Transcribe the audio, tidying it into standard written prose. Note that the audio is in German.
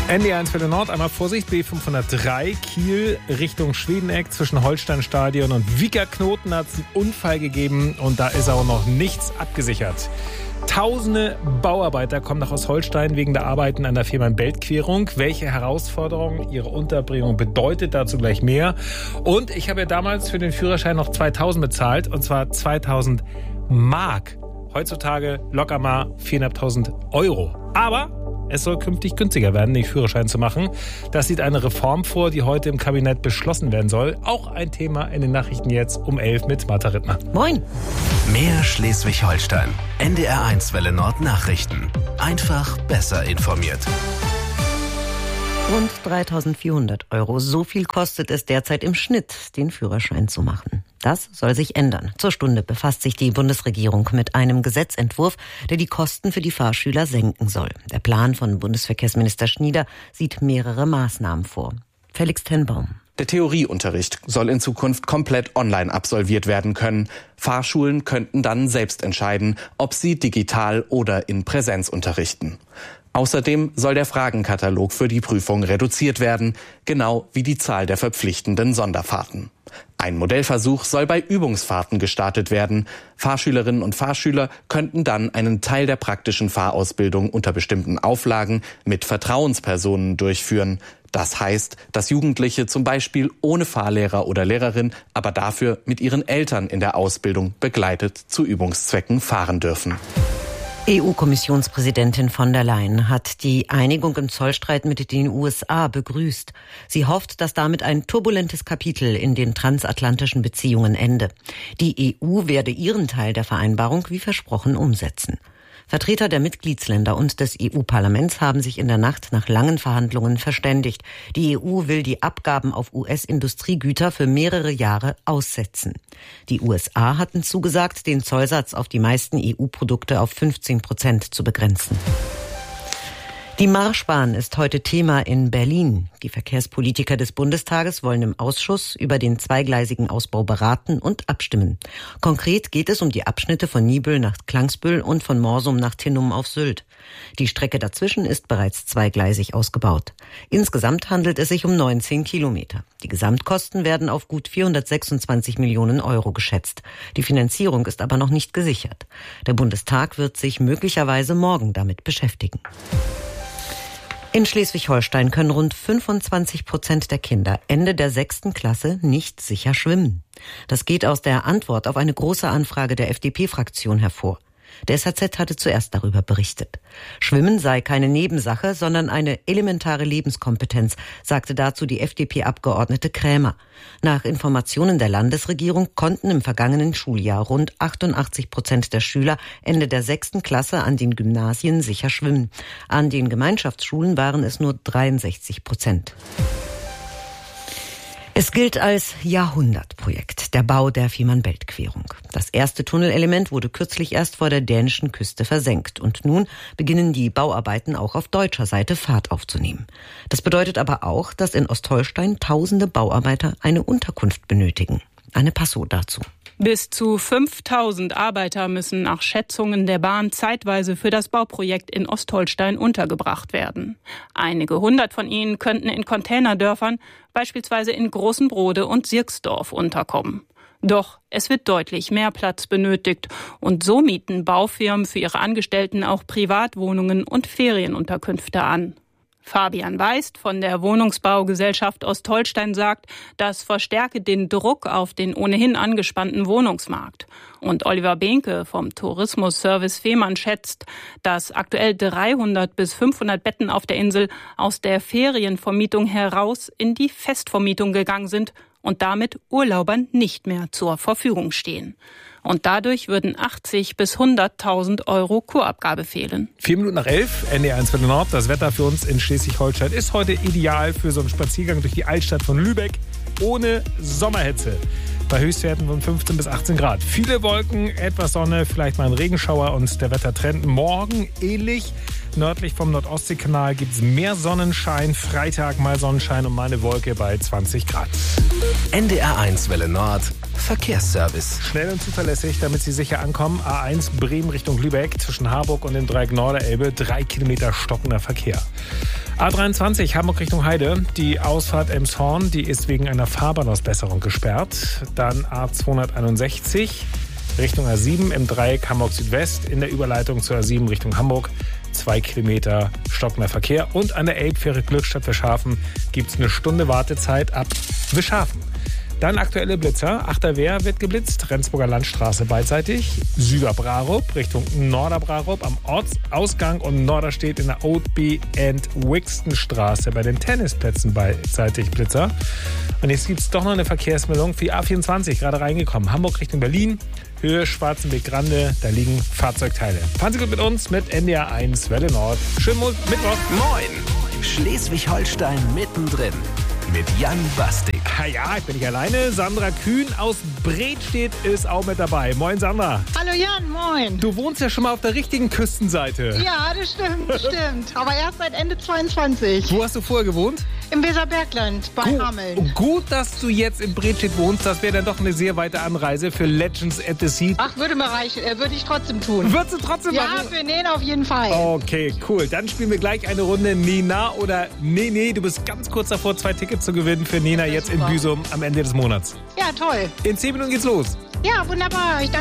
NDR1 Welle Nord, einmal Vorsicht, B503, Kiel Richtung Schwedeneck zwischen Holsteinstadion und Wiekerknoten hat es einen Unfall gegeben und da ist auch noch nichts abgesichert. Tausende Bauarbeiter kommen nach Ostholstein wegen der Arbeiten an der Fehmarn-Belt-Querung. Welche Herausforderungen ihre Unterbringung bedeutet, dazu gleich mehr. Und ich habe ja damals für den Führerschein noch 2.000 bezahlt, und zwar 2.000 Mark. Heutzutage locker mal 4.500 Euro. Aber es soll künftig günstiger werden, den Führerschein zu machen. Das sieht eine Reform vor, die heute im Kabinett beschlossen werden soll. Auch ein Thema in den Nachrichten jetzt um 11 mit Martha Rittner. Moin. Mehr Schleswig-Holstein. NDR1 Welle Nord Nachrichten. Einfach besser informiert. Rund 3.400 Euro. So viel kostet es derzeit im Schnitt, den Führerschein zu machen. Das soll sich ändern. Zur Stunde befasst sich die Bundesregierung mit einem Gesetzentwurf, der die Kosten für die Fahrschüler senken soll. Der Plan von Bundesverkehrsminister Schnieder sieht mehrere Maßnahmen vor. Felix Tenbaum. Der Theorieunterricht soll in Zukunft komplett online absolviert werden können. Fahrschulen könnten dann selbst entscheiden, ob sie digital oder in Präsenz unterrichten. Außerdem soll der Fragenkatalog für die Prüfung reduziert werden, genau wie die Zahl der verpflichtenden Sonderfahrten. Ein Modellversuch soll bei Übungsfahrten gestartet werden. Fahrschülerinnen und Fahrschüler könnten dann einen Teil der praktischen Fahrausbildung unter bestimmten Auflagen mit Vertrauenspersonen durchführen. Das heißt, dass Jugendliche zum Beispiel ohne Fahrlehrer oder Lehrerin, aber dafür mit ihren Eltern in der Ausbildung begleitet zu Übungszwecken fahren dürfen. EU-Kommissionspräsidentin von der Leyen hat die Einigung im Zollstreit mit den USA begrüßt. Sie hofft, dass damit ein turbulentes Kapitel in den transatlantischen Beziehungen ende. Die EU werde ihren Teil der Vereinbarung wie versprochen umsetzen. Vertreter der Mitgliedsländer und des EU-Parlaments haben sich in der Nacht nach langen Verhandlungen verständigt. Die EU will die Abgaben auf US-Industriegüter für mehrere Jahre aussetzen. Die USA hatten zugesagt, den Zollsatz auf die meisten EU-Produkte auf 15% zu begrenzen. Die Marschbahn ist heute Thema in Berlin. Die Verkehrspolitiker des Bundestages wollen im Ausschuss über den zweigleisigen Ausbau beraten und abstimmen. Konkret geht es um die Abschnitte von Niebüll nach Klangsbüll und von Morsum nach Tinnum auf Sylt. Die Strecke dazwischen ist bereits zweigleisig ausgebaut. Insgesamt handelt es sich um 19 Kilometer. Die Gesamtkosten werden auf gut 426 Millionen Euro geschätzt. Die Finanzierung ist aber noch nicht gesichert. Der Bundestag wird sich möglicherweise morgen damit beschäftigen. In Schleswig-Holstein können rund 25% der Kinder Ende der 6. Klasse nicht sicher schwimmen. Das geht aus der Antwort auf eine große Anfrage der FDP-Fraktion hervor. Der SZ hatte zuerst darüber berichtet. Schwimmen sei keine Nebensache, sondern eine elementare Lebenskompetenz, sagte dazu die FDP-Abgeordnete Krämer. Nach Informationen der Landesregierung konnten im vergangenen Schuljahr rund 88% der Schüler Ende der 6. Klasse an den Gymnasien sicher schwimmen. An den Gemeinschaftsschulen waren es nur 63%. Es gilt als Jahrhundertprojekt, der Bau der Fehmarn-Belt-Querung. Das erste Tunnelelement wurde kürzlich erst vor der dänischen Küste versenkt. Und nun beginnen die Bauarbeiten auch auf deutscher Seite Fahrt aufzunehmen. Das bedeutet aber auch, dass in Ostholstein tausende Bauarbeiter eine Unterkunft benötigen. Anne Passow dazu. Bis zu 5.000 Arbeiter müssen nach Schätzungen der Bahn zeitweise für das Bauprojekt in Ostholstein untergebracht werden. Einige hundert von ihnen könnten in Containerdörfern, beispielsweise in Großenbrode und Sirksdorf, unterkommen. Doch es wird deutlich mehr Platz benötigt und so mieten Baufirmen für ihre Angestellten auch Privatwohnungen und Ferienunterkünfte an. Fabian Weist von der Wohnungsbaugesellschaft Ostholstein sagt, das verstärke den Druck auf den ohnehin angespannten Wohnungsmarkt. Und Oliver Behnke vom Tourismusservice Fehmarn schätzt, dass aktuell 300 bis 500 Betten auf der Insel aus der Ferienvermietung heraus in die Festvermietung gegangen sind und damit Urlaubern nicht mehr zur Verfügung stehen. Und dadurch würden 80 bis 100.000 Euro Kurabgabe fehlen. 4 Minuten nach 11, NDR1 Welle Nord. Das Wetter für uns in Schleswig-Holstein ist heute ideal für so einen Spaziergang durch die Altstadt von Lübeck ohne Sommerhitze. Bei Höchstwerten von 15 bis 18 Grad. Viele Wolken, etwas Sonne, vielleicht mal ein Regenschauer und der Wettertrend morgen ähnlich. Nördlich vom Nordostseekanal gibt es mehr Sonnenschein. Freitag mal Sonnenschein und mal eine Wolke bei 20 Grad. NDR1 Welle Nord. Verkehrsservice. Schnell und zuverlässig, damit Sie sicher ankommen. A1 Bremen Richtung Lübeck zwischen Harburg und dem Dreieck Norderelbe. 3 Kilometer stockender Verkehr. A23 Hamburg Richtung Heide. Die Ausfahrt Elmshorn, die ist wegen einer Fahrbahnausbesserung gesperrt. Dann A261 Richtung A7 im Dreieck Hamburg Südwest in der Überleitung zur A7 Richtung Hamburg. 2 Kilometer stockender Verkehr. Und an der Elbfähre Glückstadt Wischhafen gibt es eine Stunde Wartezeit ab Wischhafen. Dann aktuelle Blitzer. Achterwehr wird geblitzt. Rendsburger Landstraße beidseitig. Süderbrarup Richtung Norderbrarup am Ortsausgang und Norderstedt in der Oadby and Wixtonstraße bei den Tennisplätzen beidseitig Blitzer. Und jetzt gibt es doch noch eine Verkehrsmeldung für die A24, gerade reingekommen. Hamburg Richtung Berlin, Höhe Schwarzenbeck-Grande, da liegen Fahrzeugteile. Fahren Sie gut mit uns mit NDR 1 Welle Nord. Schönen Mittwoch. Moin! Schleswig-Holstein mittendrin. Mit Jan Bastik. Ja, ich bin nicht alleine. Sandra Kühn aus Bredstedt ist auch mit dabei. Moin, Sandra. Hallo Jan, moin. Du wohnst ja schon mal auf der richtigen Küstenseite. Ja, das stimmt. Aber erst seit Ende 22. Wo hast du vorher gewohnt? Im Weserbergland bei Hameln. Gut, dass du jetzt in Bredstedt wohnst. Das wäre dann doch eine sehr weite Anreise für Legends at the Sea. Ach, würde mir reichen. Würde ich trotzdem tun. Würdest du trotzdem machen? Ja, für Nähen auf jeden Fall. Okay, cool. Dann spielen wir gleich eine Runde Nena oder Nee. Du bist ganz kurz davor, 2 Tickets zu gewinnen für Nena jetzt in Büsum am Ende des Monats. Ja, toll. In 10 Minuten geht's los. Ja, wunderbar. Ich danke